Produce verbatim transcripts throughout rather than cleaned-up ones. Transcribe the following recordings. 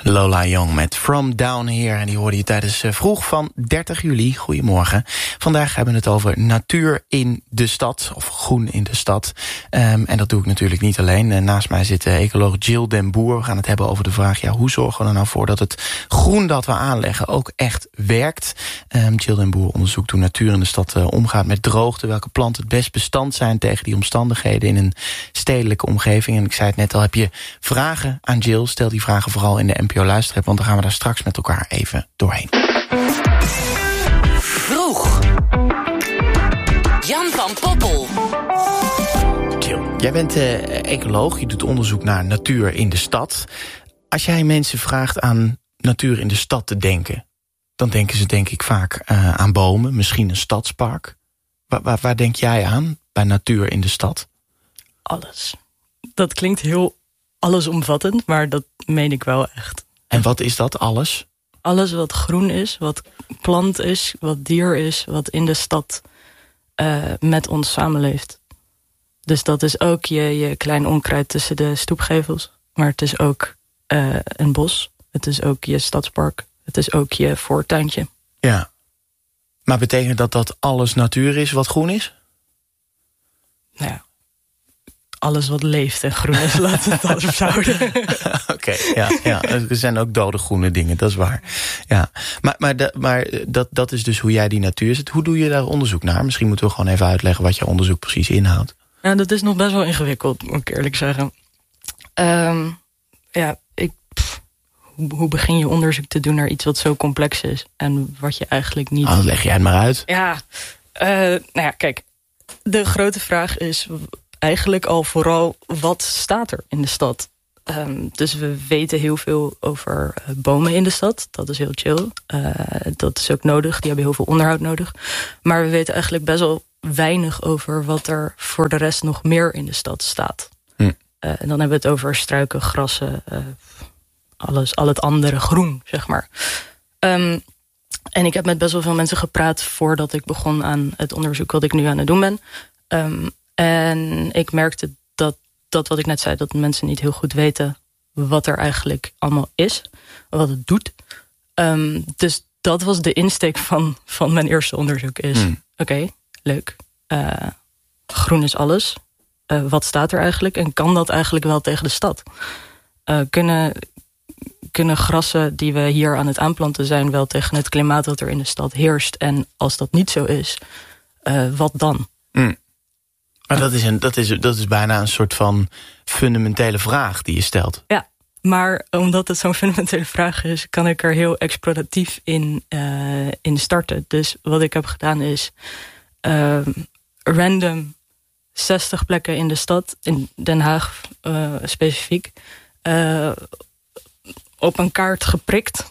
Lola Young met From Down Here. En die hoorde je tijdens uh, vroeg van dertig juli. Goedemorgen. Vandaag hebben we het over natuur in de stad. Of groen in de stad. Um, en dat doe ik natuurlijk niet alleen. Uh, naast mij zit uh, ecoloog Jill den Boer. We gaan het hebben over de vraag... Ja, hoe zorgen we er nou voor dat het groen dat we aanleggen ook echt werkt? Um, Jill den Boer onderzoekt hoe natuur in de stad uh, omgaat met droogte. Welke planten het best bestand zijn tegen die omstandigheden in een stedelijke omgeving. En ik zei het net al, heb je vragen aan Jill? Stel die vragen vooral in de N P O Luisterapp, want dan gaan we daar straks met elkaar even doorheen. Vroeg. Jan van Poppel. Jill, jij bent uh, ecoloog, je doet onderzoek naar natuur in de stad. Als jij mensen vraagt aan natuur in de stad te denken, dan denken ze denk ik vaak uh, aan bomen, misschien een stadspark. Waar, waar, waar denk jij aan bij natuur in de stad? Alles. Dat klinkt heel allesomvattend, maar dat meen ik wel echt. En wat is dat, alles? Alles wat groen is, wat plant is, wat dier is, wat in de stad uh, met ons samenleeft. Dus dat is ook je, je klein onkruid tussen de stoepgevels. Maar het is ook uh, een bos. Het is ook je stadspark. Het is ook je voortuintje. Ja. Maar betekent dat dat alles natuur is wat groen is? Nou ja. Alles wat leeft en groen is, laten we het daarop houden. Oké, okay, ja, ja. Er zijn ook dode groene dingen, dat is waar. Ja. Maar, maar, de, maar dat, dat is dus hoe jij die natuur zet. Hoe doe je daar onderzoek naar? Misschien moeten we gewoon even uitleggen wat je onderzoek precies inhoudt. Ja, dat is nog best wel ingewikkeld, moet ik eerlijk zeggen. Um, ja, ik, pff, hoe, hoe begin je onderzoek te doen naar iets wat zo complex is? En wat je eigenlijk niet... Oh, leg jij het maar uit. Ja, uh, nou ja, kijk. De grote vraag is... eigenlijk al vooral, wat staat er in de stad? Um, dus we weten heel veel over uh, bomen in de stad. Dat is heel chill. Uh, dat is ook nodig. Die hebben heel veel onderhoud nodig. Maar we weten eigenlijk best wel weinig over wat er voor de rest nog meer in de stad staat. Hm. Uh, en dan hebben we het over struiken, grassen, uh, alles, al het andere groen, zeg maar. Um, en ik heb met best wel veel mensen gepraat voordat ik begon aan het onderzoek wat ik nu aan het doen ben. Um, En ik merkte dat, dat wat ik net zei, dat mensen niet heel goed weten wat er eigenlijk allemaal is. Wat het doet. Um, dus dat was de insteek van, van mijn eerste onderzoek. Is, mm. oké, okay, leuk. Uh, groen is alles. Uh, wat staat er eigenlijk? En kan dat eigenlijk wel tegen de stad? Uh, kunnen, kunnen grassen die we hier aan het aanplanten zijn wel tegen het klimaat dat er in de stad heerst? En als dat niet zo is, uh, wat dan? Mm. Maar dat is, een, dat, is, dat is bijna een soort van fundamentele vraag die je stelt. Ja, maar omdat het zo'n fundamentele vraag is, kan ik er heel exploratief in, uh, in starten. Dus wat ik heb gedaan is uh, random zestig plekken in de stad, in Den Haag uh, specifiek, uh, op een kaart geprikt.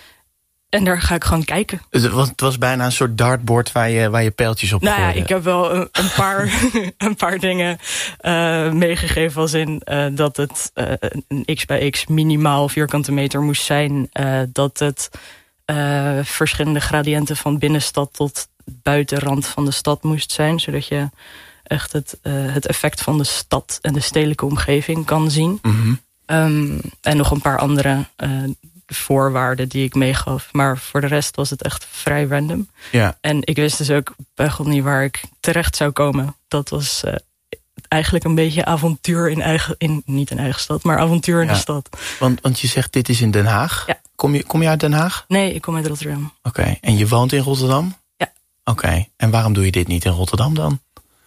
En daar ga ik gewoon kijken. Het was, het was bijna een soort dartboard waar je, waar je pijltjes op Nou ja, gooide. ik heb wel een, een, paar, een paar dingen uh, meegegeven als in uh, dat het uh, een x bij x minimaal vierkante meter moest zijn. Uh, dat het uh, verschillende gradiënten van binnenstad tot buitenrand van de stad moest zijn. Zodat je echt het, uh, het effect van de stad en de stedelijke omgeving kan zien. Mm-hmm. Um, en nog een paar andere uh, voorwaarden die ik meegaf. Maar voor de rest was het echt vrij random. Ja. En ik wist dus ook bij God niet waar ik terecht zou komen. Dat was uh, eigenlijk een beetje avontuur in eigen... In, niet in eigen stad, maar avontuur in ja. de stad. Want, want je zegt dit is in Den Haag. Ja. Kom je, kom je uit Den Haag? Nee, ik kom uit Rotterdam. Oké, okay. En je woont in Rotterdam? Ja. Oké, okay. En waarom doe je dit niet in Rotterdam dan?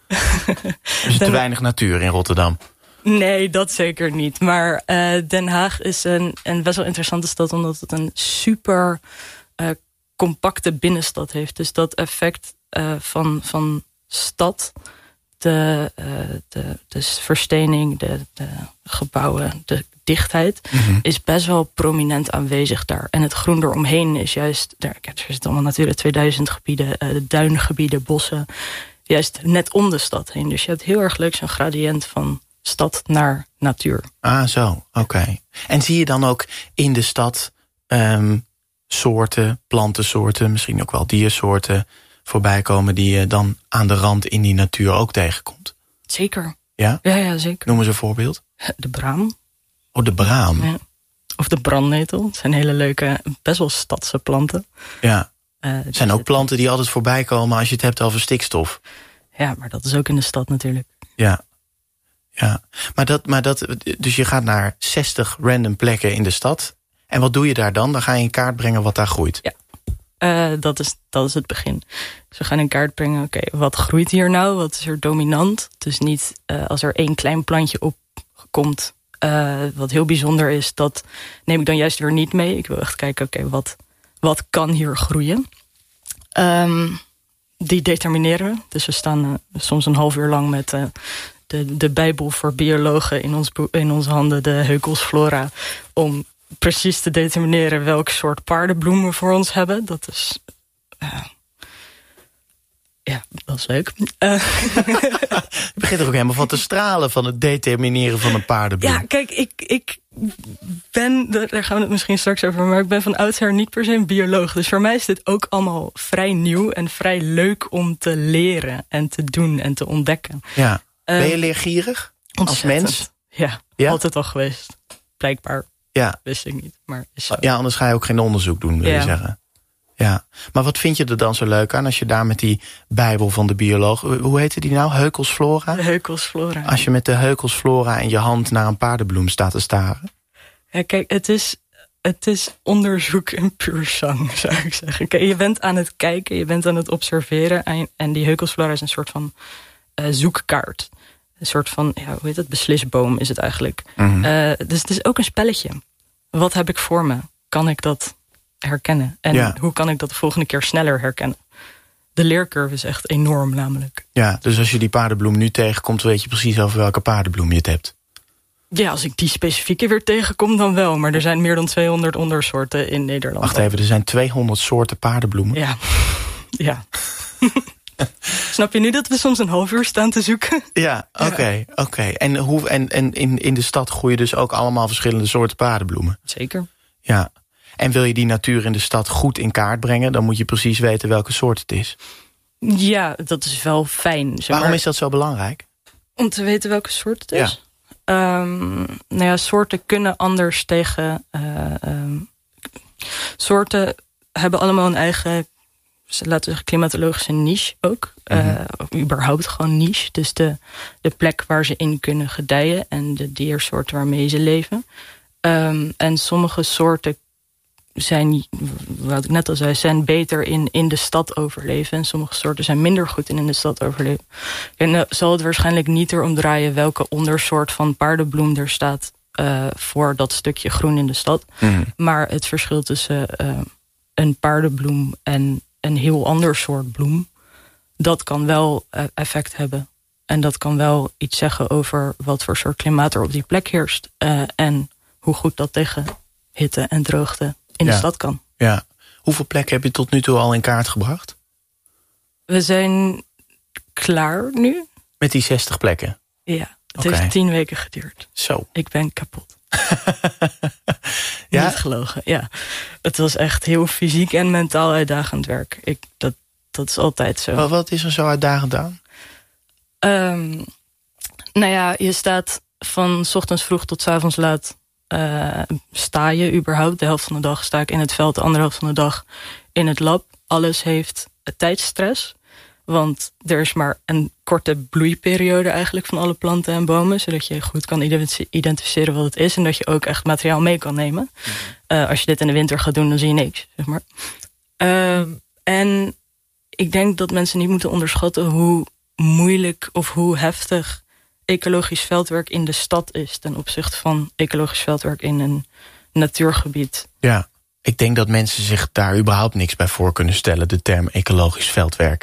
Is er te weinig natuur in Rotterdam? Nee, dat zeker niet. Maar uh, Den Haag is een, een best wel interessante stad, omdat het een super uh, compacte binnenstad heeft. Dus dat effect uh, van, van stad, de, uh, de, de verstening, de, de gebouwen, de dichtheid, mm-hmm. is best wel prominent aanwezig daar. En het groen eromheen is juist, daar, er zitten allemaal Natura tweeduizend gebieden, uh, de duingebieden, bossen, juist net om de stad heen. Dus je hebt heel erg leuk zo'n gradient van stad naar natuur. Ah, zo. Oké. Okay. En zie je dan ook in de stad um, soorten, plantensoorten, misschien ook wel diersoorten voorbij komen die je dan aan de rand in die natuur ook tegenkomt? Zeker. Ja? Ja, ja, zeker. Noem eens een voorbeeld. De braam. Oh, de braam. Ja. Of de brandnetel. Het zijn hele leuke, best wel stadse planten. Ja, uh, het zijn ook planten die altijd voorbij komen als je het hebt over stikstof. Ja, maar dat is ook in de stad natuurlijk. Ja, ja. Maar dat, maar dat, dus je gaat naar zestig random plekken in de stad. En wat doe je daar dan? Dan ga je in kaart brengen wat daar groeit. Ja, uh, dat, is, dat is het begin. Dus we gaan in kaart brengen, oké, okay, wat groeit hier nou? Wat is er dominant? Dus niet uh, als er één klein plantje opkomt, uh, wat heel bijzonder is, dat neem ik dan juist weer niet mee. Ik wil echt kijken, oké, okay, wat, wat kan hier groeien? Um, die determineren we. Dus we staan uh, soms een half uur lang met uh, de, de Bijbel voor biologen in, ons, in onze handen, de Heukels Flora, om precies te determineren welk soort paardenbloem we voor ons hebben. Dat is... Uh, ja, dat is leuk. Uh. Je begint er ook helemaal van te stralen van het determineren van een paardenbloem. Ja, kijk, ik, ik ben, daar gaan we het misschien straks over, maar ik ben van oudsher niet per se een bioloog. Dus voor mij is dit ook allemaal vrij nieuw en vrij leuk om te leren en te doen en te ontdekken. Ja. Ben je leergierig als mens? Ja, ja, altijd al geweest. Blijkbaar. Ja. Wist ik niet, maar is zo. Ja, anders ga je ook geen onderzoek doen, wil ja. je zeggen. Ja, maar wat vind je er dan zo leuk aan als je daar met die Bijbel van de bioloog... Hoe heette die nou? Heukels Flora? De Heukels Flora. Als je met de Heukels Flora in je hand naar een paardenbloem staat te staren. Ja, kijk, het is, het is onderzoek in puur zang, zou ik zeggen. Kijk, je bent aan het kijken, je bent aan het observeren. En, en die Heukels Flora is een soort van uh, zoekkaart. Een soort van, ja, hoe heet het? Beslisboom is het eigenlijk. Mm-hmm. Uh, dus het is ook een spelletje. Wat heb ik voor me? Kan ik dat herkennen? En ja. hoe kan ik dat de volgende keer sneller herkennen? De leercurve is echt enorm namelijk. Ja, dus als je die paardenbloem nu tegenkomt, weet je precies over welke paardenbloem je het hebt. Ja, als ik die specifieke weer tegenkom, dan wel. Maar er zijn meer dan tweehonderd ondersoorten in Nederland. Wacht even, er zijn tweehonderd soorten paardenbloemen? Ja, ja. Snap je nu dat we soms een half uur staan te zoeken? Ja, oké. Okay, ja. okay. En, hoe, en, en in, in de stad groeien dus ook allemaal verschillende soorten paardenbloemen? Zeker. Ja. En wil je die natuur in de stad goed in kaart brengen, dan moet je precies weten welke soort het is. Ja, dat is wel fijn. Zeg Waarom maar, is dat zo belangrijk? Om te weten welke soort het is? Ja. Um, nou ja, soorten kunnen anders tegen... Uh, um, soorten hebben allemaal een eigen, laten we zeggen, klimatologische niche ook. Mm-hmm. Uh, überhaupt gewoon niche. Dus de, de plek waar ze in kunnen gedijen en de diersoorten waarmee ze leven. Um, en sommige soorten zijn, wat ik net al zei, zijn beter in, in de stad overleven. En sommige soorten zijn minder goed in in de stad overleven. En dan zal het waarschijnlijk niet erom draaien welke ondersoort van paardenbloem er staat uh, voor dat stukje groen in de stad. Mm. Maar het verschil tussen uh, een paardenbloem en een heel ander soort bloem, dat kan wel uh, effect hebben. En dat kan wel iets zeggen over wat voor soort klimaat er op die plek heerst. Uh, en hoe goed dat tegen hitte en droogte in ja. de stad kan. Ja. Hoeveel plekken heb je tot nu toe al in kaart gebracht? We zijn klaar nu. Met die zestig plekken? Ja, het okay. heeft tien weken geduurd. Zo. Ik ben kapot. Ja? Niet gelogen, ja. Het was echt heel fysiek en mentaal uitdagend werk. Ik, dat, dat is altijd zo. Wat, wat is er zo uitdagend aan? Um, nou ja, je staat van 's ochtends vroeg tot 's avonds laat. Uh, sta je überhaupt. De helft van de dag sta ik in het veld, de andere helft van de dag in het lab. Alles heeft tijdsstress. Want er is maar een korte bloeiperiode eigenlijk van alle planten en bomen. Zodat je goed kan identificeren wat het is. En dat je ook echt materiaal mee kan nemen. Mm-hmm. Uh, als je dit in de winter gaat doen, dan zie je niks, zeg maar. Uh, en ik denk dat mensen niet moeten onderschatten hoe moeilijk of hoe heftig ecologisch veldwerk in de stad is ten opzichte van ecologisch veldwerk in een natuurgebied. Ja, ik denk dat mensen zich daar überhaupt niks bij voor kunnen stellen, de term ecologisch veldwerk.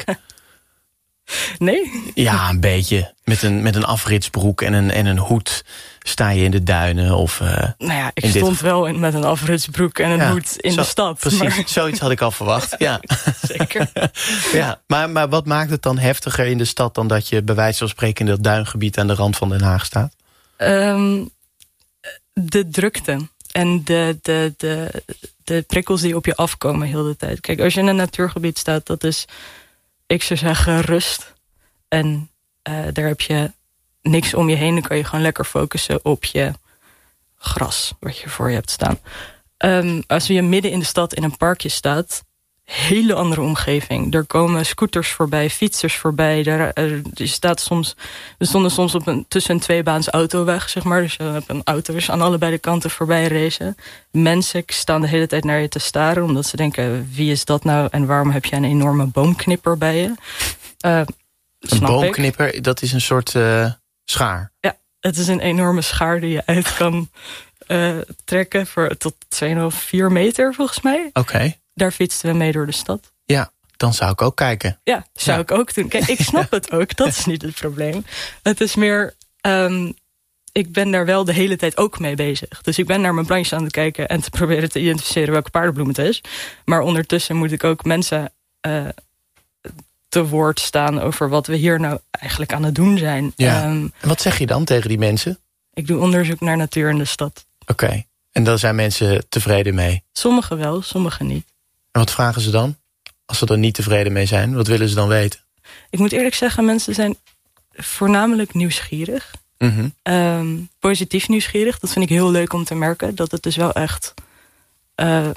Nee? Ja, een beetje. Met een, met een afritsbroek en een, en een hoed sta je in de duinen. Of, uh, nou ja, ik stond dit... wel in, met een afritsbroek en een ja, hoed in zo, de stad. Precies, maar... zoiets had ik al verwacht. Ja. Zeker. Ja, maar, maar wat maakt het dan heftiger in de stad dan dat je bij wijze van spreken in dat duingebied aan de rand van Den Haag staat? Um, de drukte en de, de, de, de prikkels die op je afkomen heel de tijd. Kijk, als je in een natuurgebied staat, dat is, ik zou zeggen, rust. En uh, daar heb je niks om je heen. Dan kan je gewoon lekker focussen op je, gras wat je voor je hebt staan. Um, als je midden in de stad in een parkje staat, hele andere omgeving. Er komen scooters voorbij, fietsers voorbij. Er, er, je staat soms, we stonden soms op een, tussen een tweebaans autoweg, zeg maar. Dus je hebt een auto's aan allebei de kanten voorbij racen. Mensen staan de hele tijd naar je te staren, omdat ze denken, wie is dat nou en waarom heb je een enorme boomknipper bij je? Uh, een boomknipper, ik. dat is een soort uh, schaar? Ja, het is een enorme schaar die je uit kan uh, trekken voor tot twee komma vijf, vier meter volgens mij. Oké. Okay. Daar fietsten we mee door de stad. Ja, dan zou ik ook kijken. Ja, zou ja. ik ook doen. Kijk, ik snap het ook. Dat is niet het probleem. Het is meer, um, ik ben daar wel de hele tijd ook mee bezig. Dus ik ben naar mijn plantjes aan het kijken en te proberen te identificeren welke paardenbloem het is. Maar ondertussen moet ik ook mensen uh, te woord staan over wat we hier nou eigenlijk aan het doen zijn. Ja. Um, en wat zeg je dan tegen die mensen? Ik doe onderzoek naar natuur in de stad. Oké, okay. En daar zijn mensen tevreden mee? Sommigen wel, sommigen niet. En wat vragen ze dan? Als ze er niet tevreden mee zijn, wat willen ze dan weten? Ik moet eerlijk zeggen, mensen zijn voornamelijk nieuwsgierig. Mm-hmm. Um, positief nieuwsgierig. Dat vind ik heel leuk om te merken. Dat het dus wel echt uh,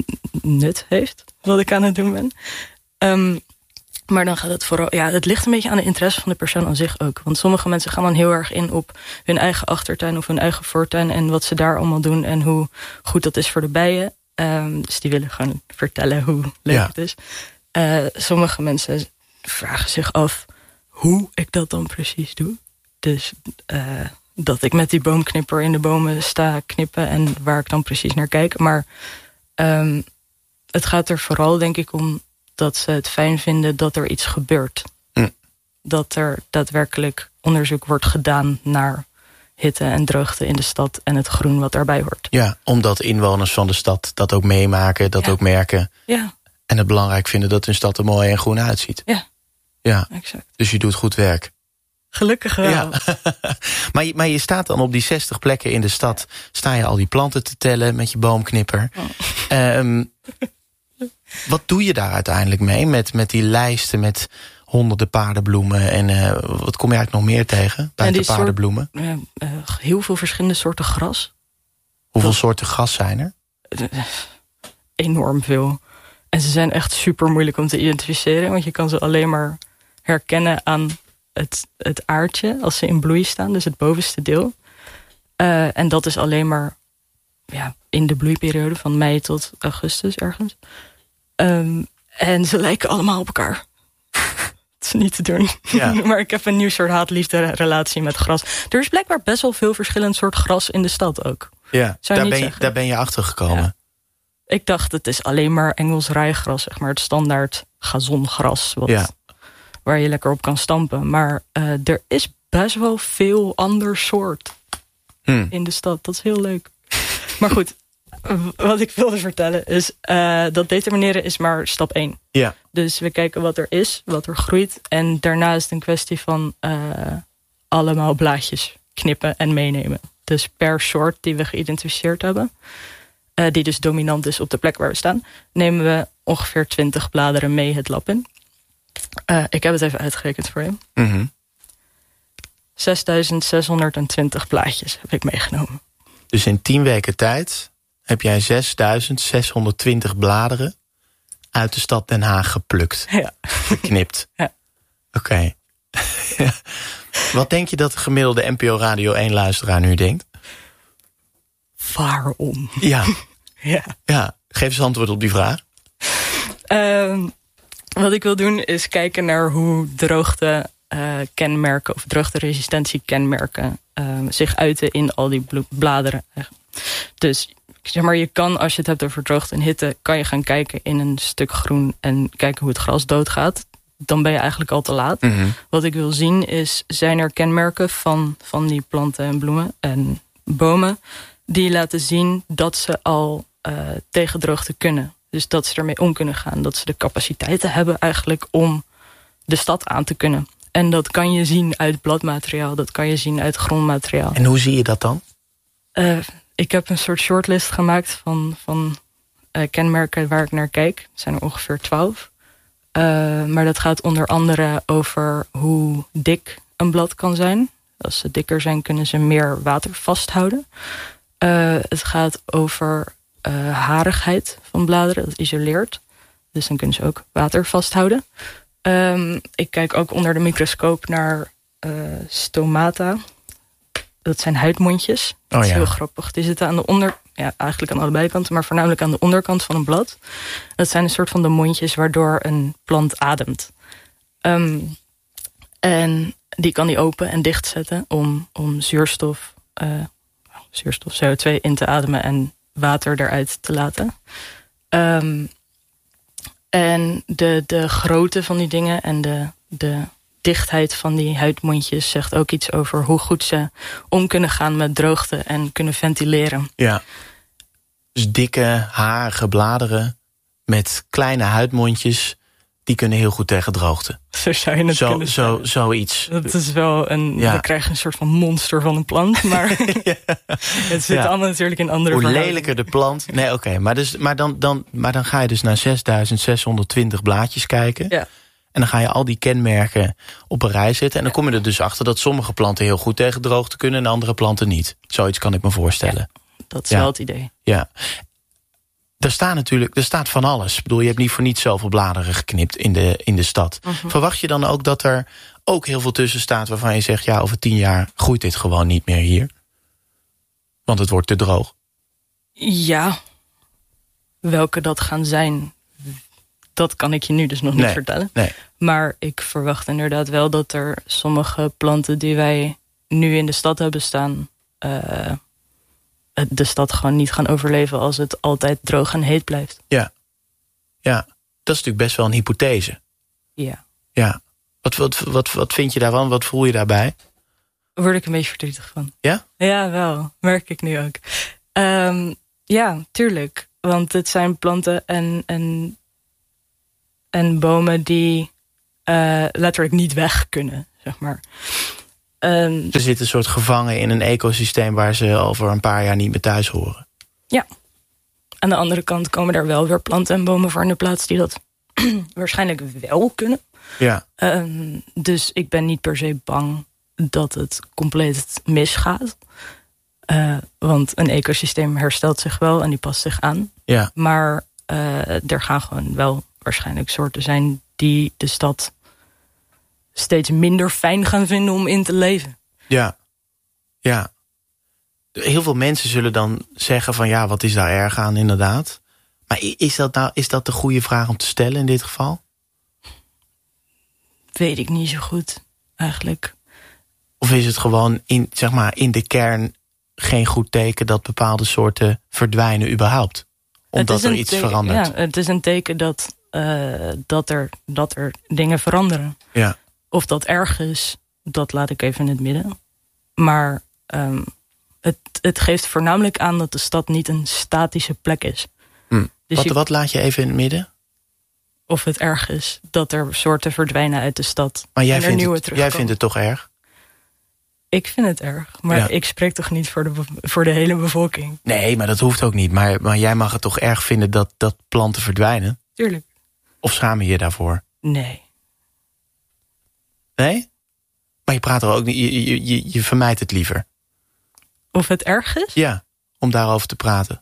nut heeft, wat ik aan het doen ben. Um, maar dan gaat het vooral... Ja, het ligt een beetje aan de interesse van de persoon aan zich ook. Want sommige mensen gaan dan heel erg in op hun eigen achtertuin of hun eigen voortuin en wat ze daar allemaal doen en hoe goed dat is voor de bijen. Um, dus die willen gewoon vertellen hoe leuk ja. het is. Uh, sommige mensen vragen zich af hoe ik dat dan precies doe. Dus uh, dat ik met die boomknipper in de bomen sta knippen en waar ik dan precies naar kijk. Maar um, het gaat er vooral denk ik om dat ze het fijn vinden dat er iets gebeurt. Mm. Dat er daadwerkelijk onderzoek wordt gedaan naar hitte en droogte in de stad en het groen wat daarbij hoort. Ja, omdat inwoners van de stad dat ook meemaken, dat ja. ook merken. Ja. En het belangrijk vinden dat hun stad er mooi en groen uitziet. Ja, ja. exact. Dus je doet goed werk. Gelukkig wel. Ja. maar, je, maar je staat dan op die zestig plekken in de stad, sta je al die planten te tellen met je boomknipper. Oh. Um, wat doe je daar uiteindelijk mee met, met die lijsten met honderden paardenbloemen en uh, wat kom je eigenlijk nog meer tegen buiten paardenbloemen? Soort, uh, uh, heel veel verschillende soorten gras. Hoeveel dat, soorten gras zijn er? Uh, enorm veel. En ze zijn echt super moeilijk om te identificeren, want je kan ze alleen maar herkennen aan het, het aardje als ze in bloei staan, dus het bovenste deel. Uh, en dat is alleen maar ja, in de bloeiperiode van mei tot augustus ergens. Um, en ze lijken allemaal op elkaar. Het is niet te doen. Ja. Maar ik heb een nieuw soort haat-liefde relatie met gras. Er is blijkbaar best wel veel verschillend soort gras in de stad ook. Ja, daar ben, je, daar ben je achter gekomen. Ja. Ik dacht, het is alleen maar Engels rijgras, zeg maar. Het standaard gazongras, wat, ja. waar je lekker op kan stampen. Maar uh, er is best wel veel ander soort hmm. in de stad. Dat is heel leuk. Maar goed, wat ik wilde vertellen is, uh, dat determineren is maar stap één. Ja. Dus we kijken wat er is, wat er groeit. En daarna is het een kwestie van uh, allemaal blaadjes knippen en meenemen. Dus per soort die we geïdentificeerd hebben, uh, die dus dominant is op de plek waar we staan, nemen we ongeveer twintig bladeren mee het lab in. Uh, ik heb het even uitgerekend voor je. Mm-hmm. zesduizend zeshonderdtwintig blaadjes heb ik meegenomen. Dus in tien weken tijd heb jij zesduizend zeshonderdtwintig bladeren uit de stad Den Haag geplukt. Ja. Geknipt. Ja. Oké. Okay. Wat denk je dat de gemiddelde N P O Radio één luisteraar nu denkt? Waarom? Ja. ja. ja. Geef eens antwoord op die vraag. Uh, wat ik wil doen is kijken naar hoe droogte uh, kenmerken of droogteresistentiekenmerken kenmerken uh, zich uiten in al die bladeren. Dus zeg maar, je kan, als je het hebt over droogte en hitte, kan je gaan kijken in een stuk groen en kijken hoe het gras doodgaat. Dan ben je eigenlijk al te laat. Mm-hmm. Wat ik wil zien is, zijn er kenmerken van, van die planten en bloemen en bomen die laten zien dat ze al uh, tegen droogte kunnen. Dus dat ze ermee om kunnen gaan. Dat ze de capaciteiten hebben eigenlijk om de stad aan te kunnen. En dat kan je zien uit bladmateriaal. Dat kan je zien uit grondmateriaal. En hoe zie je dat dan? Uh, ik heb een soort shortlist gemaakt van, van uh, kenmerken waar ik naar kijk. Het zijn er ongeveer twaalf. Uh, maar dat gaat onder andere over hoe dik een blad kan zijn. Als ze dikker zijn, kunnen ze meer water vasthouden. Uh, het gaat over uh, harigheid van bladeren. Dat isoleert. Dus dan kunnen ze ook water vasthouden. Um, ik kijk ook onder de microscoop naar uh, stomata. Dat zijn huidmondjes. Dat oh, is ja. heel grappig. Die zitten aan de onder... Ja, eigenlijk aan allebei kanten, maar voornamelijk aan de onderkant van een blad. Dat zijn een soort van de mondjes waardoor een plant ademt. Um, en die kan die open en dichtzetten om, om zuurstof, uh, zuurstof, C O twee in te ademen en water eruit te laten. Um, en de, de grootte van die dingen en de, de dichtheid van die huidmondjes zegt ook iets over hoe goed ze om kunnen gaan met droogte en kunnen ventileren. Ja. Dus dikke, harige bladeren met kleine huidmondjes, die kunnen heel goed tegen droogte. Zo zou je het zo, kunnen zo, zeggen. Zoiets. Dat is wel een... Ja. We krijgen een soort van monster van een plant, maar ja. Het zit ja. allemaal natuurlijk in andere Hoe verhoudingen. lelijker de plant. Nee, oké, okay, maar, dus, maar, dan, dan, maar dan ga je dus naar zesduizend zeshonderdtwintig blaadjes kijken. Ja. En dan ga je al die kenmerken op een rij zetten. En dan ja. kom je er dus achter dat sommige planten heel goed tegen droogte kunnen en andere planten niet. Zoiets kan ik me voorstellen. Ja, dat is ja. wel het idee. Ja. Er staat natuurlijk, er staat van alles. Ik bedoel, je hebt niet voor niets zoveel bladeren geknipt in de, in de stad. Uh-huh. Verwacht je dan ook dat er ook heel veel tussen staat waarvan je zegt, ja, over tien jaar groeit dit gewoon niet meer hier? Want het wordt te droog. Ja. Welke dat gaan zijn, dat kan ik je nu dus nog niet nee, vertellen. Nee. Maar ik verwacht inderdaad wel dat er sommige planten die wij nu in de stad hebben staan, Uh, de stad gewoon niet gaan overleven als het altijd droog en heet blijft. Ja, ja. Dat is natuurlijk best wel een hypothese. Ja. Ja. Wat, wat, wat, wat vind je daarvan? Wat voel je daarbij? Daar word ik een beetje verdrietig van. Ja? Ja, wel. Merk ik nu ook. Um, ja, tuurlijk. Want het zijn planten en, en, en bomen die uh, letterlijk niet weg kunnen, zeg maar. Um, ze zitten een soort gevangen in een ecosysteem waar ze over een paar jaar niet meer thuis horen. Ja. Aan de andere kant komen er wel weer planten en bomen voor in de plaats die dat waarschijnlijk wel kunnen. Ja. Um, dus ik ben niet per se bang dat het compleet misgaat. Uh, want een ecosysteem herstelt zich wel en die past zich aan. Ja. Maar uh, er gaan gewoon wel waarschijnlijk soorten zijn die de stad steeds minder fijn gaan vinden om in te leven. Ja, ja. Heel veel mensen zullen dan zeggen van ja, wat is daar erg aan inderdaad. Maar is dat nou is dat de goede vraag om te stellen in dit geval? Weet ik niet zo goed, eigenlijk. Of is het gewoon in, zeg maar, in de kern geen goed teken dat bepaalde soorten verdwijnen überhaupt? Omdat er iets teken, verandert. Ja, het is een teken dat, uh, dat, er, dat er dingen veranderen. Ja. Of dat erg is, dat laat ik even in het midden. Maar um, het, het geeft voornamelijk aan dat de stad niet een statische plek is. Hm. Dus wat, je, wat laat je even in het midden? Of het erg is dat er soorten verdwijnen uit de stad. Maar jij, en er vindt, nieuwe het, terugkomen. jij vindt het toch erg? Ik vind het erg, maar ja. ik spreek toch niet voor de, voor de hele bevolking? Nee, maar dat hoeft ook niet. Maar, maar jij mag het toch erg vinden dat, dat planten verdwijnen? Tuurlijk. Of schaam je je daarvoor? Nee. Nee? Maar je praat er ook niet. Je, je, je, je vermijdt het liever. Of het erg is? Ja, om daarover te praten.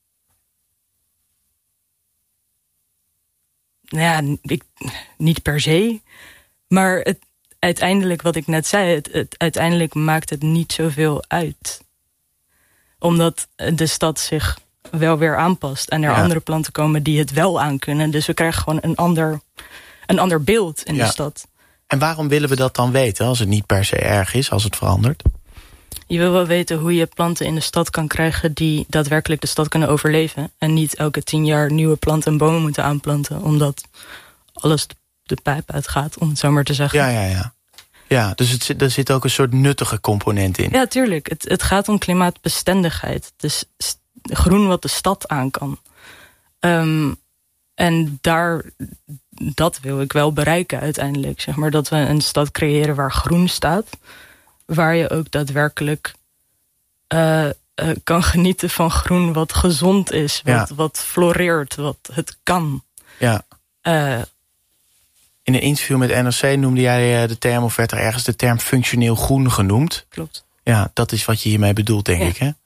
Nou ja, ik, niet per se. Maar het, uiteindelijk, wat ik net zei, het, het, uiteindelijk maakt het niet zoveel uit. Omdat de stad zich wel weer aanpast. En er ja. andere planten komen die het wel aankunnen. Dus we krijgen gewoon een ander, een ander beeld in ja. de stad. En waarom willen we dat dan weten als het niet per se erg is, als het verandert? Je wil wel weten hoe je planten in de stad kan krijgen die daadwerkelijk de stad kunnen overleven. En niet elke tien jaar nieuwe planten en bomen moeten aanplanten. Omdat alles de pijp uitgaat, om het zo maar te zeggen. Ja, ja, ja. Ja, dus het, er zit ook een soort nuttige component in. Ja, tuurlijk. Het, het gaat om klimaatbestendigheid. Dus groen wat de stad aan kan. Um, en daar, dat wil ik wel bereiken uiteindelijk. Zeg maar, dat we een stad creëren waar groen staat. Waar je ook daadwerkelijk uh, uh, kan genieten van groen wat gezond is. Wat, ja. wat floreert, wat het kan. Ja. Uh, In een interview met N R C noemde jij de term, of werd er ergens de term functioneel groen genoemd. Klopt. Ja, dat is wat je hiermee bedoelt, denk ja. ik, hè?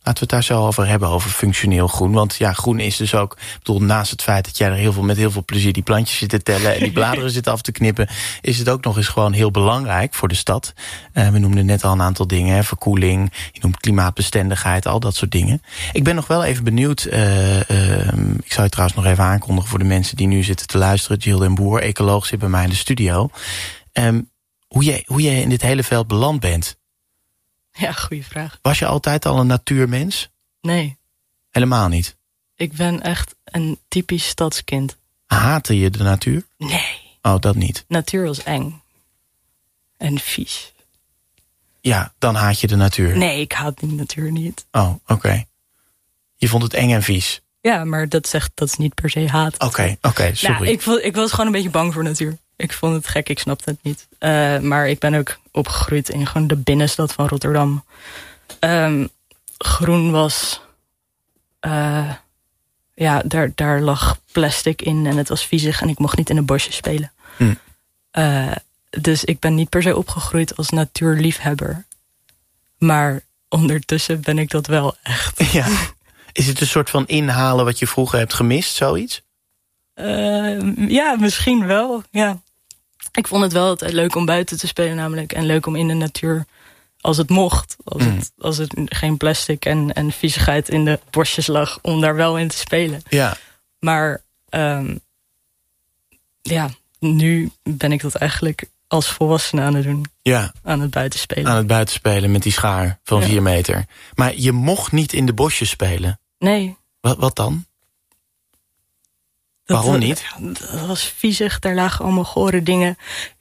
Laten we het daar zo over hebben, over functioneel groen. Want ja, groen is dus ook, ik bedoel, naast het feit dat jij er heel veel met heel veel plezier die plantjes zit te tellen en die bladeren zit af te knippen, is het ook nog eens gewoon heel belangrijk voor de stad. Uh, we noemden net al een aantal dingen, hè, verkoeling, je noemt klimaatbestendigheid, al dat soort dingen. Ik ben nog wel even benieuwd, uh, uh, ik zou je trouwens nog even aankondigen voor de mensen die nu zitten te luisteren. Jill den Boer, ecoloog, zit bij mij in de studio. Um, hoe, je, hoe je in dit hele veld beland bent. Ja, goede vraag. Was je altijd al een natuurmens? Nee. Helemaal niet? Ik ben echt een typisch stadskind. Haatte je de natuur? Nee. Oh, dat niet? Natuur was eng. En vies. Ja, dan haat je de natuur? Nee, ik haat die natuur niet. Oh, oké. Okay. Je vond het eng en vies? Ja, maar dat zegt dat is niet per se haat. Oké, okay, oké, okay, sorry. Nou, ik, ik was gewoon een beetje bang voor natuur. Ik vond het gek, ik snapte het niet. Uh, maar ik ben ook opgegroeid in gewoon de binnenstad van Rotterdam. Um, groen was... Uh, ja, daar, daar lag plastic in en het was viezig en ik mocht niet in een bosje spelen. Hm. Uh, dus ik ben niet per se opgegroeid als natuurliefhebber. Maar ondertussen ben ik dat wel echt. Ja. Is het een soort van inhalen wat je vroeger hebt gemist, zoiets? Uh, ja, misschien wel, ja. Ik vond het wel altijd leuk om buiten te spelen namelijk. En leuk om in de natuur, als het mocht. Als, mm. het, als het geen plastic en, en viezigheid in de bosjes lag. Om daar wel in te spelen. Ja. Maar um, ja, nu ben ik dat eigenlijk als volwassene aan het doen. Ja. Aan het buitenspelen. Aan het buitenspelen met die schaar van ja. vier meter. Maar je mocht niet in de bosjes spelen? Nee. Wat, wat dan? Dat, Waarom niet? Dat was viezig, daar lagen allemaal gore dingen.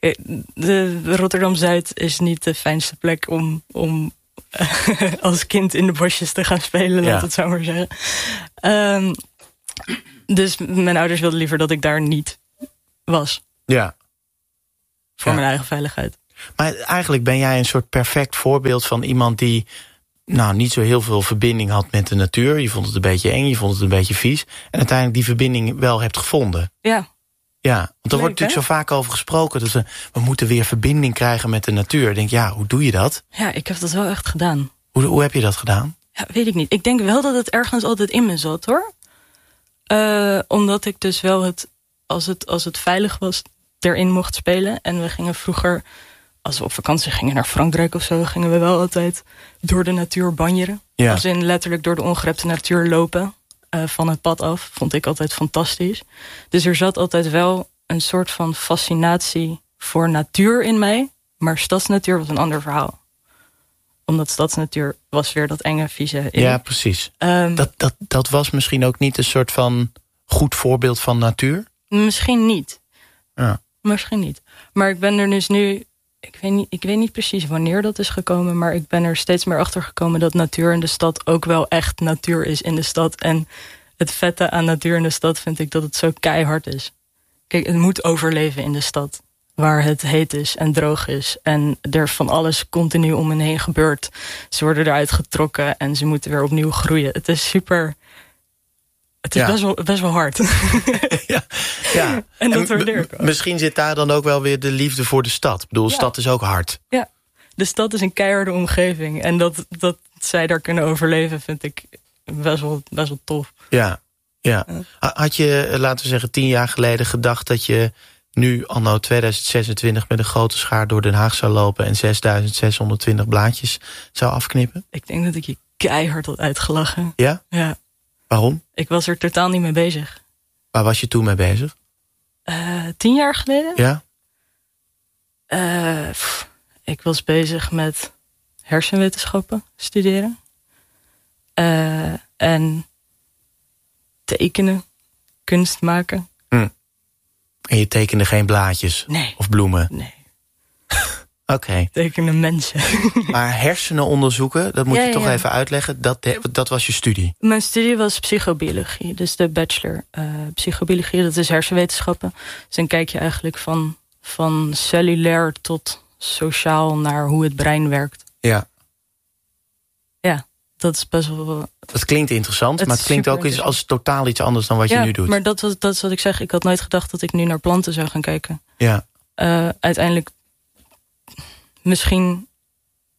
De Rotterdam-Zuid is niet de fijnste plek om, om uh, als kind in de bosjes te gaan spelen, laat ja. het zo maar zeggen. Um, dus mijn ouders wilden liever dat ik daar niet was. Ja. Voor ja. mijn eigen veiligheid. Maar eigenlijk ben jij een soort perfect voorbeeld van iemand die nou, niet zo heel veel verbinding had met de natuur. Je vond het een beetje eng, je vond het een beetje vies. En uiteindelijk die verbinding wel hebt gevonden. Ja. Ja, want er Leuk, wordt natuurlijk hè? zo vaak over gesproken. Dat we, we moeten weer verbinding krijgen met de natuur. Ik denk, ja, hoe doe je dat? Ja, ik heb dat wel echt gedaan. Hoe, hoe heb je dat gedaan? Ja, weet ik niet. Ik denk wel dat het ergens altijd in me zat, hoor. Uh, omdat ik dus wel het als, het, als het veilig was, erin mocht spelen. En we gingen vroeger, als we op vakantie gingen naar Frankrijk of zo, gingen we wel altijd door de natuur banjeren. Ja. Als in letterlijk door de ongerepte natuur lopen. Uh, van het pad af. Vond ik altijd fantastisch. Dus er zat altijd wel een soort van fascinatie voor natuur in mij. Maar stadsnatuur was een ander verhaal. Omdat stadsnatuur was weer dat enge, vieze in. Ja, precies. Um, dat, dat, dat was misschien ook niet een soort van goed voorbeeld van natuur? Misschien niet. Ja. Misschien niet. Maar ik ben er dus nu... Ik weet, niet, ik weet niet precies wanneer dat is gekomen, maar ik ben er steeds meer achter gekomen dat natuur in de stad ook wel echt natuur is in de stad. En het vette aan natuur in de stad vind ik dat het zo keihard is. Kijk, het moet overleven in de stad, waar het heet is en droog is. En er van alles continu om hen heen gebeurt. Ze worden eruit getrokken en ze moeten weer opnieuw groeien. Het is super... Het is ja. best, wel, best wel hard. ja, ja. En dat waardeer ik wel. Misschien zit daar dan ook wel weer de liefde voor de stad. Ik bedoel, de ja. stad is ook hard. Ja, de stad is een keiharde omgeving. En dat, dat zij daar kunnen overleven vind ik best wel, best wel tof. Ja, ja. Had je, laten we zeggen, tien jaar geleden gedacht dat je nu anno tweeduizend zesentwintig met een grote schaar door Den Haag zou lopen en zesduizend zeshonderdtwintig blaadjes zou afknippen? Ik denk dat ik je keihard had uitgelachen. Ja? Ja. Waarom? Ik was er totaal niet mee bezig. Waar was je toen mee bezig? Uh, tien jaar geleden? Ja. Uh, pff, ik was bezig met hersenwetenschappen studeren. Uh, en tekenen, kunst maken. Hm. En je tekende geen blaadjes? Nee. Of bloemen? Nee. Oké. Okay. Tekenen mensen. Maar hersenen onderzoeken, dat moet ja, je toch ja. even uitleggen. Dat, dat was je studie? Mijn studie was psychobiologie. Dus de bachelor uh, psychobiologie, dat is hersenwetenschappen. Dus dan kijk je eigenlijk van, van cellulair tot sociaal naar hoe het brein werkt. Ja. Ja, dat is best wel... Dat klinkt interessant, het maar het klinkt ook eens als totaal iets anders dan wat ja, je nu doet. Maar dat, was, dat is wat ik zeg. Ik had nooit gedacht dat ik nu naar planten zou gaan kijken. Ja. Uh, uiteindelijk... Misschien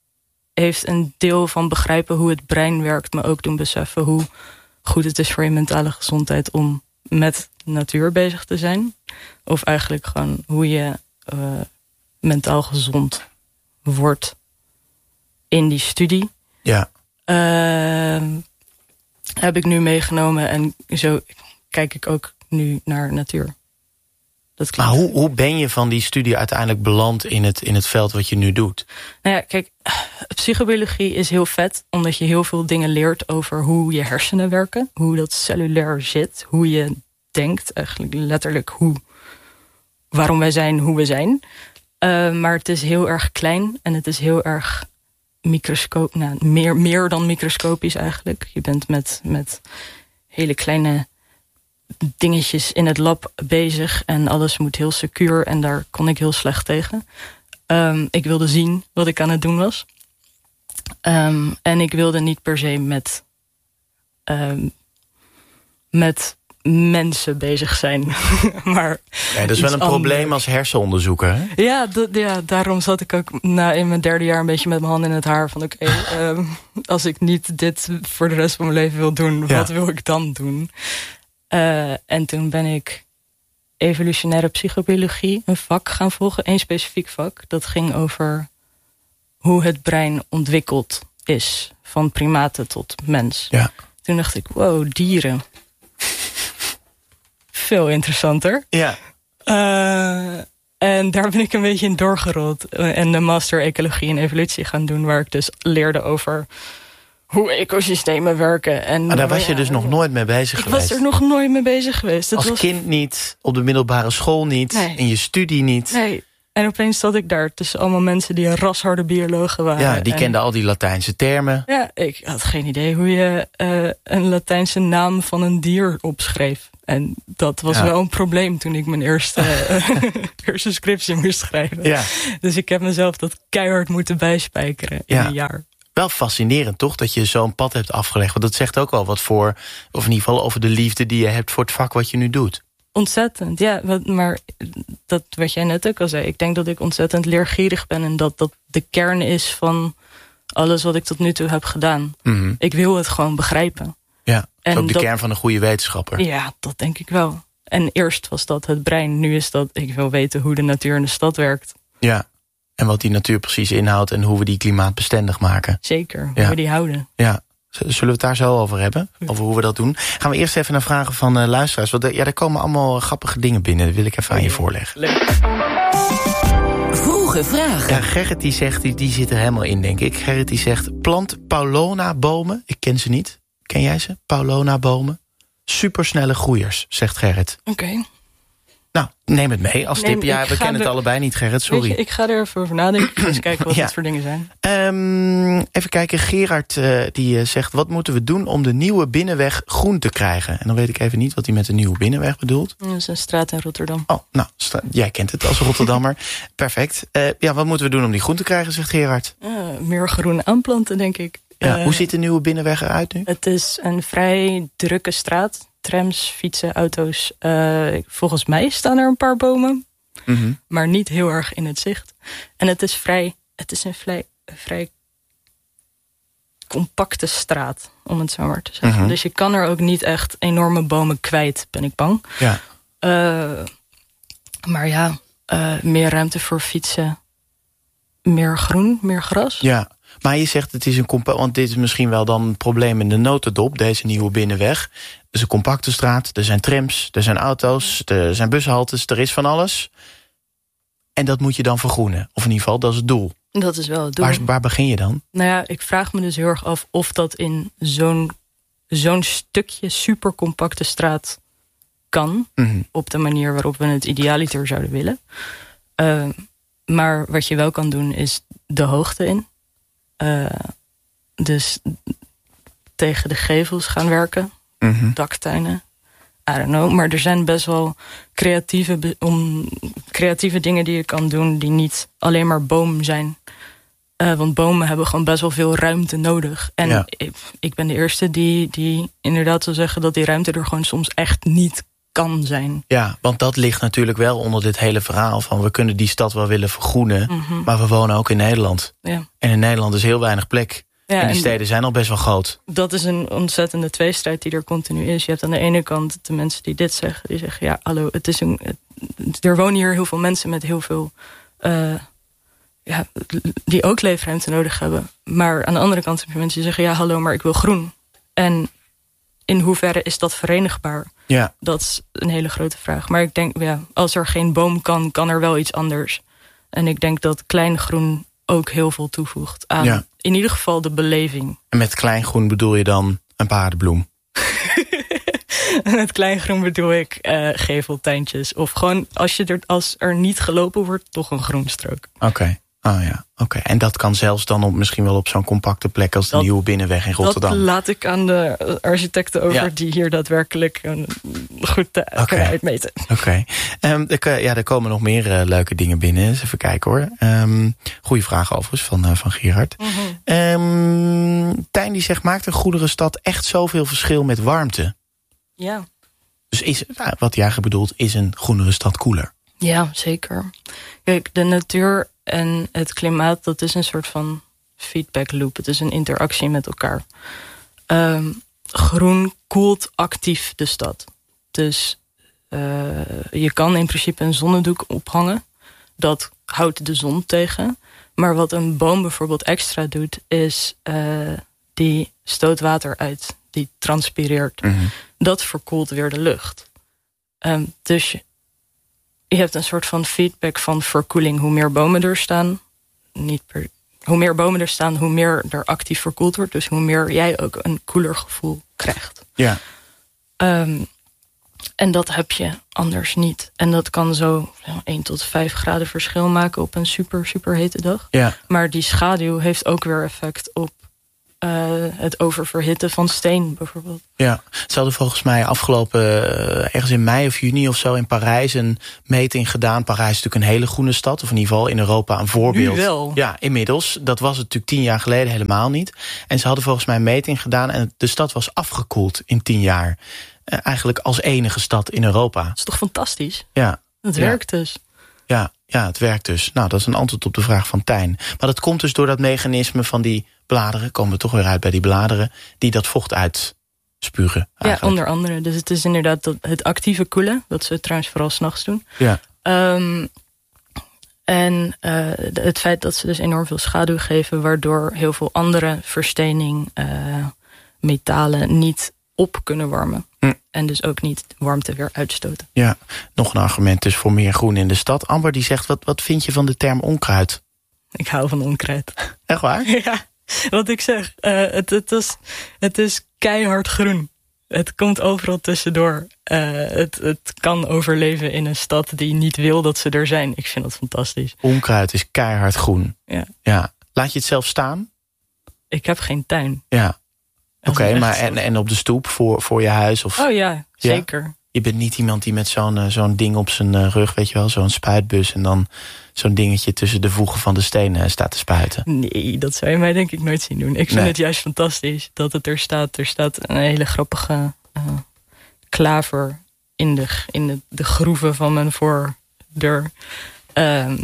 heeft een deel van begrijpen hoe het brein werkt, me ook doen beseffen hoe goed het is voor je mentale gezondheid om met natuur bezig te zijn. Of eigenlijk gewoon hoe je uh, mentaal gezond wordt in die studie. Ja. Uh, heb ik nu meegenomen en zo kijk ik ook nu naar natuur. Dat maar hoe, hoe ben je van die studie uiteindelijk beland in het, in het veld wat je nu doet? Nou ja, kijk, psychobiologie is heel vet, omdat je heel veel dingen leert over hoe je hersenen werken, hoe dat cellulair zit, hoe je denkt, eigenlijk letterlijk hoe, waarom wij zijn hoe we zijn. Uh, maar het is heel erg klein en het is heel erg microscoop, nou, meer, meer dan microscopisch eigenlijk. Je bent met, met hele kleine dingetjes in het lab bezig en alles moet heel secuur en daar kon ik heel slecht tegen. Um, ik wilde zien wat ik aan het doen was. Um, en ik wilde niet per se met, um, met mensen bezig zijn. maar ja, dat is wel een anders. Probleem als hersenonderzoeker, hè? Ja, d- ja, daarom zat ik ook na, in mijn derde jaar een beetje met mijn handen in het haar. Van oké, okay, um, als ik niet dit voor de rest van mijn leven wil doen, ja. wat wil ik dan doen? Uh, en toen ben ik evolutionaire psychobiologie, een vak gaan volgen. Één specifiek vak. Dat ging over hoe het brein ontwikkeld is. Van primaten tot mens. Ja. Toen dacht ik, wow, dieren. Veel interessanter. Ja. Uh, en daar ben ik een beetje in doorgerold. En de master ecologie en evolutie gaan doen. Waar ik dus leerde over hoe ecosystemen werken. En maar daar was je ja, dus nog nooit mee bezig ik geweest? Ik was er nog nooit mee bezig geweest. Dat Als was... kind niet, op de middelbare school niet, nee. in je studie niet. Nee, en opeens zat ik daar tussen allemaal mensen die rasharde biologen waren. Ja, die en... kenden al die Latijnse termen. Ja, ik had geen idee hoe je uh, een Latijnse naam van een dier opschreef. En dat was ja. wel een probleem toen ik mijn eerste, uh, eerste scriptie moest schrijven. Ja. Dus ik heb mezelf dat keihard moeten bijspijkeren in ja. een jaar. Wel fascinerend toch, dat je zo'n pad hebt afgelegd. Want dat zegt ook wel wat voor, of in ieder geval over de liefde die je hebt voor het vak wat je nu doet. Ontzettend, ja. Maar dat wat jij net ook al zei. Ik denk dat ik ontzettend leergierig ben. En dat dat de kern is van alles wat ik tot nu toe heb gedaan. Mm-hmm. Ik wil het gewoon begrijpen. Ja, en ook de dat, kern van een goede wetenschapper. Ja, dat denk ik wel. En eerst was dat het brein. Nu is dat, ik wil weten hoe de natuur in de stad werkt. Ja, en wat die natuur precies inhoudt en hoe we die klimaatbestendig maken. Zeker, hoe ja. we die houden. Ja. Zullen we het daar zo over hebben? Over hoe we dat doen? Gaan we eerst even naar vragen van uh, luisteraars. Want uh, ja, er komen allemaal grappige dingen binnen. Dat wil ik even aan je voorleggen. Leuk. Vroege vragen. Ja, Gerrit die zegt, die, die zit er helemaal in, denk ik. Gerrit die zegt, plant Paulownia-bomen. Ik ken ze niet. Ken jij ze? Paulownia-bomen. Supersnelle groeiers, zegt Gerrit. Oké. Okay. Nou, neem het mee als Neem, tip. Ja, we kennen er, het allebei niet, Gerrit, sorry. Je, ik ga er even over nadenken. Eens kijken wat ja. het voor dingen zijn. Um, even kijken, Gerard uh, die uh, zegt... wat moeten we doen om de nieuwe binnenweg groen te krijgen? En dan weet ik even niet wat hij met de nieuwe binnenweg bedoelt. Dat is een straat in Rotterdam. Oh, nou, stra- jij kent het als Rotterdammer. Perfect. Uh, ja, wat moeten we doen om die groen te krijgen, zegt Gerard? Uh, meer groen aanplanten, denk ik. Ja, uh, hoe ziet de nieuwe binnenweg eruit nu? Het is een vrij drukke straat. Trams, fietsen, auto's. Uh, volgens mij staan er een paar bomen. Mm-hmm. Maar niet heel erg in het zicht. En het is vrij, het is een vrij, vrij compacte straat, om het zo maar te zeggen. Mm-hmm. Dus je kan er ook niet echt enorme bomen kwijt, ben ik bang. Ja. Uh, maar ja, uh, meer ruimte voor fietsen. Meer groen, meer gras. Ja. Maar je zegt het is een compact, want dit is misschien wel dan een probleem in de notendop, deze nieuwe binnenweg. Het is een compacte straat, er zijn trams, er zijn auto's, er zijn bushaltes, er is van alles. En dat moet je dan vergroenen. Of in ieder geval, dat is het doel. Dat is wel het doel. Waar, waar begin je dan? Nou ja, ik vraag me dus heel erg af of dat in zo'n, zo'n stukje supercompacte straat kan. Mm-hmm. Op de manier waarop we het idealiter zouden willen. Uh, maar wat je wel kan doen is de hoogte in. Uh, dus tegen de gevels gaan werken. Mm-hmm. Daktuinen. I don't know. Maar er zijn best wel creatieve, be- om, creatieve dingen die je kan doen die niet alleen maar boom zijn. Uh, want bomen hebben gewoon best wel veel ruimte nodig. En ja. ik, ik ben de eerste die, die inderdaad zal zeggen dat die ruimte er gewoon soms echt niet kan zijn. Ja, want dat ligt natuurlijk wel onder dit hele verhaal van we kunnen die stad wel willen vergroenen, mm-hmm. maar we wonen ook in Nederland. Ja. En in Nederland is heel weinig plek. Ja, en die en steden zijn al best wel groot. Dat is een ontzettende tweestrijd die er continu is. Je hebt aan de ene kant de mensen die dit zeggen. Die zeggen, ja, hallo, het is een, het, er wonen hier heel veel mensen met heel veel... Uh, ja, die ook leefruimte nodig hebben. Maar aan de andere kant heb je mensen die zeggen, ja, hallo, maar ik wil groen. En in hoeverre is dat verenigbaar? Ja. Dat is een hele grote vraag. Maar ik denk, ja, als er geen boom kan, kan er wel iets anders. En ik denk dat klein groen ook heel veel toevoegt aan... Ja. In ieder geval de beleving. En met kleingroen bedoel je dan een paardenbloem? Met kleingroen bedoel ik uh, geveltuintjes. Of gewoon als, je er, als er niet gelopen wordt, toch een groenstrook. Oké, okay. oh ja. Okay. En dat kan zelfs dan op, misschien wel op zo'n compacte plek als de dat, Nieuwe Binnenweg in Rotterdam. Dat laat ik aan de architecten over, ja. die hier daadwerkelijk een goed uh, okay. kunnen uitmeten. Oké. Okay. Um, er, ja, er komen nog meer uh, leuke dingen binnen. Eens even kijken hoor. Um, goeie vraag overigens van, uh, van Gerard. Mm-hmm. um, Tijn die zegt, maakt een groenere stad echt zoveel verschil met warmte? Ja. Dus is, nou, wat jij bedoelt, is een groenere stad koeler? Ja, zeker. Kijk, de natuur en het klimaat, dat is een soort van feedback loop. Het is een interactie met elkaar. Um, groen koelt actief de stad. Dus uh, je kan in principe een zonnedoek ophangen. Dat houdt de zon tegen. Maar wat een boom bijvoorbeeld extra doet, is uh, die stoot water uit. Die transpireert. Mm-hmm. Dat verkoelt weer de lucht. Um, dus je, je hebt een soort van feedback van verkoeling. Hoe meer bomen er staan, niet per, hoe meer bomen er staan, hoe meer er actief verkoeld wordt. Dus hoe meer jij ook een koeler gevoel krijgt. Ja. Um, en dat heb je anders niet. En dat kan zo één tot vijf graden verschil maken op een super, super hete dag. Ja. Maar die schaduw heeft ook weer effect op Uh, het oververhitten van steen bijvoorbeeld. Ja, ze hadden volgens mij afgelopen uh, ergens in mei of juni of zo in Parijs een meting gedaan. Parijs is natuurlijk een hele groene stad, of in ieder geval in Europa een voorbeeld. Nu wel. Ja, inmiddels. Dat was het natuurlijk tien jaar geleden helemaal niet. En ze hadden volgens mij een meting gedaan en de stad was afgekoeld in tien jaar. Uh, eigenlijk als enige stad in Europa. Dat is toch fantastisch? Ja. Het ja. werkt dus. Ja, ja, het werkt dus. Nou, dat is een antwoord op de vraag van Tijn. Maar dat komt dus door dat mechanisme van die bladeren, komen we toch weer uit bij die bladeren, die dat vocht uitspugen. Eigenlijk. Ja, onder andere. Dus het is inderdaad het actieve koelen, dat ze trouwens vooral 's nachts doen. Ja. Um, en uh, het feit dat ze dus enorm veel schaduw geven, waardoor heel veel andere verstening, uh, metalen niet op kunnen warmen. Hm. En dus ook niet warmte weer uitstoten. Ja, nog een argument dus voor meer groen in de stad. Amber die zegt, wat, wat vind je van de term onkruid? Ik hou van onkruid. Echt waar? Ja, wat ik zeg. Uh, het, het, is, het is keihard groen. Het komt overal tussendoor. Uh, het, het kan overleven in een stad die niet wil dat ze er zijn. Ik vind dat fantastisch. Onkruid is keihard groen. Ja. Ja. Laat je het zelf staan? Ik heb geen tuin. Ja. Oké, okay, maar en, en op de stoep voor, voor je huis? Of, oh ja, zeker. Ja? Je bent niet iemand die met zo'n uh, zo'n ding op zijn uh, rug, weet je wel, zo'n spuitbus en dan zo'n dingetje tussen de voegen van de stenen uh, staat te spuiten. Nee, dat zou je mij denk ik nooit zien doen. Ik vind nee. het juist fantastisch dat het er staat. Er staat een hele grappige uh, klaver in de, in de, de groeven van mijn voordeur. Um,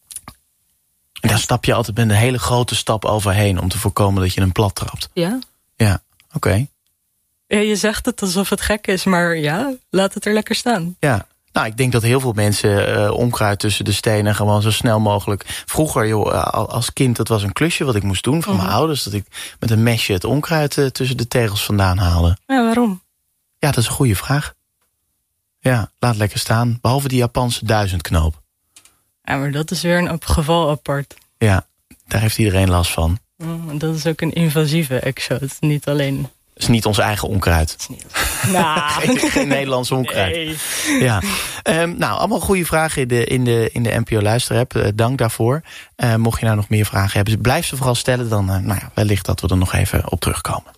en daar stap je altijd met een hele grote stap overheen om te voorkomen dat je hem plat trapt. Ja. Ja, oké. Okay. Ja, je zegt het alsof het gek is, maar ja, laat het er lekker staan. Ja, nou, ik denk dat heel veel mensen uh, onkruid tussen de stenen gewoon zo snel mogelijk. Vroeger, joh, als kind, dat was een klusje wat ik moest doen van mm-hmm. mijn ouders. Dat ik met een mesje het onkruid uh, tussen de tegels vandaan haalde. Ja, waarom? Ja, dat is een goede vraag. Ja, laat lekker staan. Behalve die Japanse duizendknoop. Ja, maar dat is weer een geval apart. Ja, daar heeft iedereen last van. Mm, dat is ook een invasieve exoot, niet alleen. Het is niet ons eigen onkruid. Is niet... nah. geen, geen Nederlands onkruid. Nee. Ja. Um, nou, allemaal goede vragen in de, in de, in de N P O Luisterapp. Uh, dank daarvoor. Uh, mocht je nou nog meer vragen hebben, blijf ze vooral stellen. Dan uh, nou ja, wellicht dat we er nog even op terugkomen.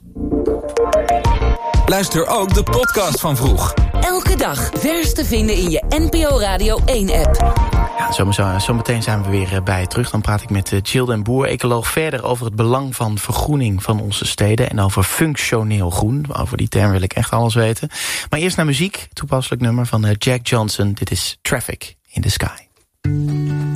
Luister ook de podcast van Vroeg. Elke dag vers te vinden in je N P O Radio één app. Ja, zometeen zo zijn we weer bij je terug. Dan praat ik met Jill den Boer, ecoloog, verder over het belang van vergroening van onze steden en over functioneel groen. Over die term wil ik echt alles weten. Maar eerst naar muziek, toepasselijk nummer van Jack Johnson. Dit is Traffic in the Sky.